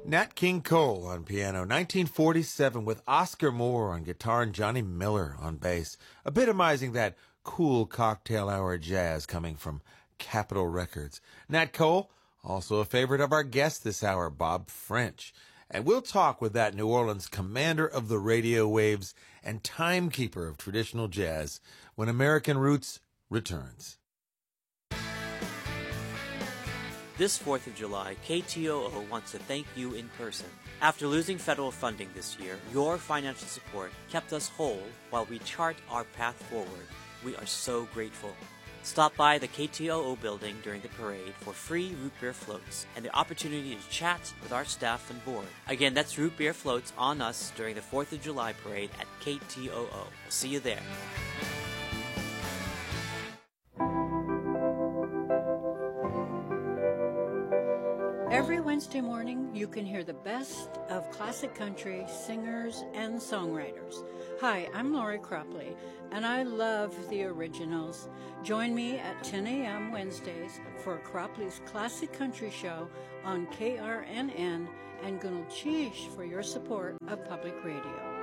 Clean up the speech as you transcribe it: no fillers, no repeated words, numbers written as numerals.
Nat King Cole on piano, 1947, with Oscar Moore on guitar and Johnny Miller on bass, epitomizing that cool cocktail hour jazz coming from Capitol Records. Nat Cole, also a favorite of our guest this hour, Bob French. And we'll talk with that New Orleans commander of the radio waves and timekeeper of traditional jazz when American Roots returns. This 4th of July, KTOO wants to thank you in person. After losing federal funding this year, your financial support kept us whole while we chart our path forward. We are so grateful. Stop by the KTOO building during the parade for free root beer floats and the opportunity to chat with our staff and board. Again, that's root beer floats on us during the 4th of July parade at KTOO. We'll see you there. Every Wednesday morning, you can hear the best of classic country singers and songwriters. Hi, I'm Lori Cropley, and I love the originals. Join me at 10 a.m. Wednesdays for Cropley's Classic Country Show on KRNN, and Gunal Chish for your support of public radio.